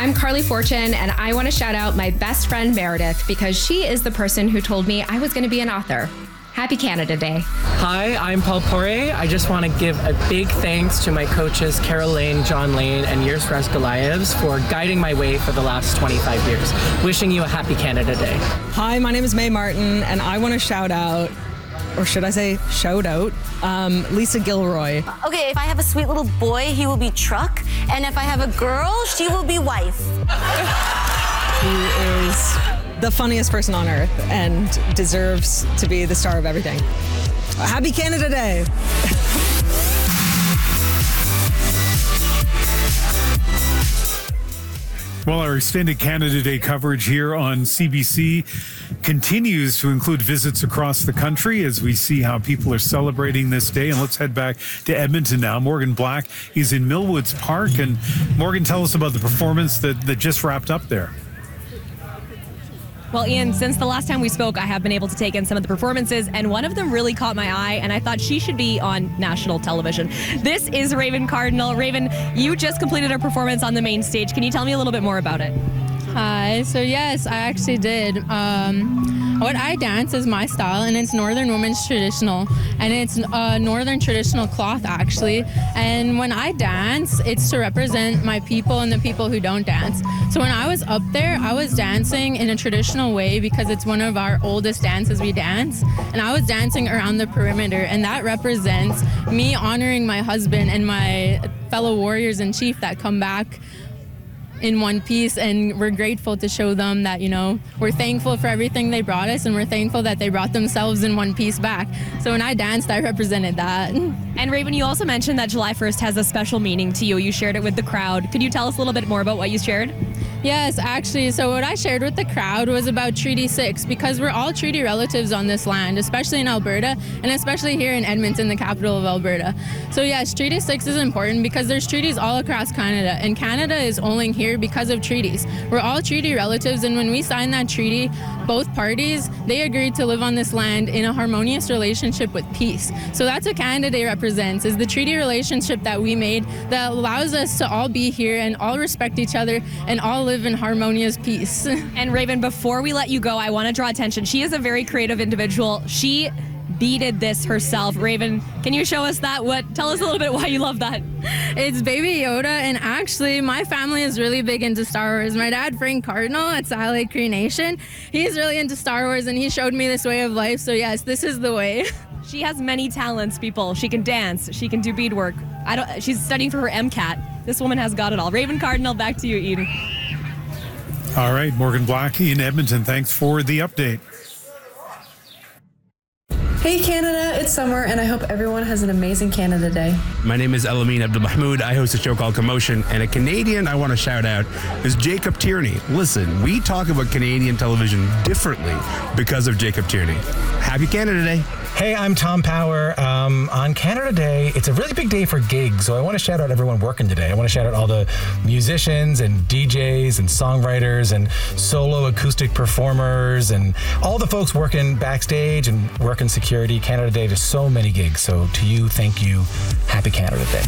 I'm Carly Fortune, and I want to shout out my best friend Meredith because she is the person who told me I was going to be an author. Happy Canada Day. Hi, I'm Paul Poirier. I just want to give a big thanks to my coaches, Carol Lane, John Lane, and Yirs Rasgalaevs for guiding my way for the last 25 years. Wishing you a happy Canada Day. Hi, my name is May Martin, and I want to shout out, or should I say shout out, Lisa Gilroy. Okay, if I have a sweet little boy, he will be Truck, and if I have a girl, she will be Wife. Who is the funniest person on earth and deserves to be the star of everything. Happy Canada Day! Well, our extended Canada Day coverage here on CBC continues to include visits across the country as we see how people are celebrating this day. And let's head back to Edmonton now. Morgan Black is in Millwoods Park. And Morgan, tell us about the performance that just wrapped up there. Well, Ian, since the last time we spoke, I have been able to take in some of the performances, and one of them really caught my eye, and I thought she should be on national television. This is Raven Cardinal. Raven, you just completed a performance on the main stage. Can you tell me a little bit more about it? Hi. So yes, I actually did. What I dance is my style, and it's Northern Women's Traditional, and it's Northern Traditional cloth actually. And when I dance, it's to represent my people and the people who don't dance. So when I was up there, I was dancing in a traditional way because it's one of our oldest dances we dance, and I was dancing around the perimeter, and that represents me honoring my husband and my fellow warriors in chief that come back in one piece, and we're grateful to show them that, you know, we're thankful for everything they brought us, and we're thankful that they brought themselves in one piece back. So when I danced, I represented that. And Raven, you also mentioned that July 1st has a special meaning to you. You shared it with the crowd. Could you tell us a little bit more about what you shared? Yes, actually, so what I shared with the crowd was about Treaty 6, because we're all treaty relatives on this land, especially in Alberta, and especially here in Edmonton, the capital of Alberta. So yes, Treaty 6 is important because there's treaties all across Canada, and Canada is only here because of treaties. We're all treaty relatives, and when we signed that treaty, both parties, they agreed to live on this land in a harmonious relationship with peace. So that's what Canada Day represents, is the treaty relationship that we made that allows us to all be here and all respect each other and all live in harmonious peace. And Raven, before we let you go, I want to draw attention. She is a very creative individual. She beaded this herself. Raven, can you show us that? Tell us a little bit why you love that. It's Baby Yoda, and actually my family is really big into Star Wars. My dad, Frank Cardinal at Silent Lake Cree Nation, he's really into Star Wars, and he showed me this way of life. So yes, this is the way. She has many talents, people. She can dance. She can do beadwork. She's studying for her MCAT. This woman has got it all. Raven Cardinal, back to you, Eden. All right, Morgan Black in Edmonton. Thanks for the update. Hey Canada, it's summer and I hope everyone has an amazing Canada Day. My name is Elamine Abdelmahmoud. I host a show called Commotion, and a Canadian I want to shout out is Jacob Tierney. Listen, we talk about Canadian television differently because of Jacob Tierney. Happy Canada Day. Hey, I'm Tom Power. On Canada Day, it's a really big day for gigs, so I want to shout out everyone working today. I want to shout out all the musicians and DJs and songwriters and solo acoustic performers and all the folks working backstage and working security. Canada Day, there's so many gigs, so to you, thank you. Happy Canada Day.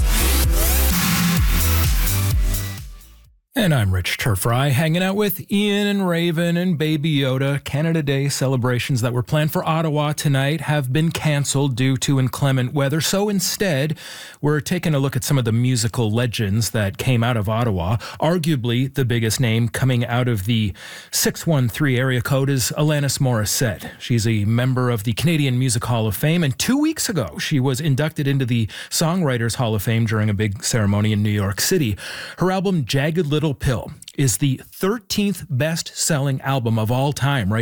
And I'm Rich Turfry, hanging out with Ian and Raven and Baby Yoda. Canada Day celebrations that were planned for Ottawa tonight have been canceled due to inclement weather. So instead, we're taking a look at some of the musical legends that came out of Ottawa. Arguably, the biggest name coming out of the 613 area code is Alanis Morissette. She's a member of the Canadian Music Hall of Fame, and 2 weeks ago, she was inducted into the Songwriters Hall of Fame during a big ceremony in New York City. Her album, Jagged Little Pill, is the 13th best-selling album of all time, right?